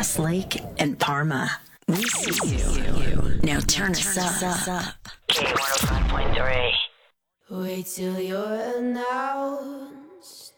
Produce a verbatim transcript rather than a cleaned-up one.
Bass Lake and Parma. We see you. Now turn us up. K one oh five point three. Wait till you're announced